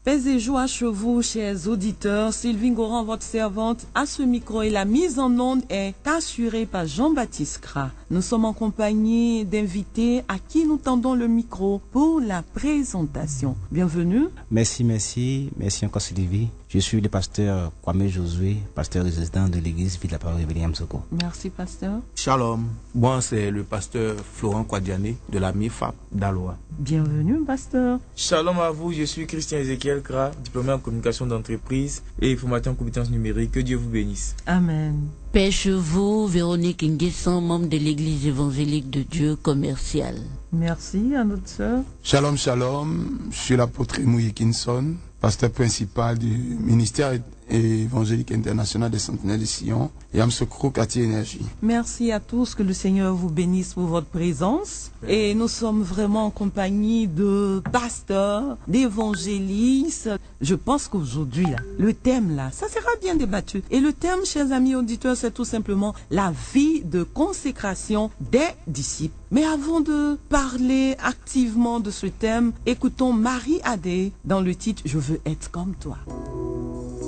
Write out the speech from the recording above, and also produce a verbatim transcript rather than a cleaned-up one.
Paix et joie chez vous, chers auditeurs. Sylvie Goran, votre servante, à ce micro et la mise en onde est assurée par Jean-Baptiste Kra. Nous sommes en compagnie d'invités à qui nous tendons le micro pour la présentation. Bienvenue. Merci, merci. Merci encore Sylvie. Je suis le pasteur Kwame Josué, pasteur résident de l'église Ville de la Parole Révélée Amsoko. Merci, pasteur. Shalom. Moi, c'est le pasteur Florent Kwadiane de la M I F A P d'Aloa. Bienvenue, pasteur. Shalom à vous, je suis Christian Ezekiel Kra, diplômé en communication d'entreprise et formateur en compétences numériques. Que Dieu vous bénisse. Amen. Paix chez vous, Véronique Nguesson, membre de l'église évangélique de Dieu commerciale. Merci à notre sœur. Shalom, shalom. Je suis l'apôtre Mouye Kinson, pasteur principal du ministère évangélique international des Sentinelles de Sion et Amsokro Quartier Énergie. Merci à tous, que le Seigneur vous bénisse pour votre présence. Et nous sommes vraiment en compagnie de pasteurs, d'évangélistes. Je pense qu'aujourd'hui, là, le thème, là, ça sera bien débattu. Et le thème, chers amis auditeurs, c'est tout simplement la vie de consécration des disciples. Mais avant de parler activement de ce thème, écoutons Marie Adé dans le titre « Je veux être comme toi ».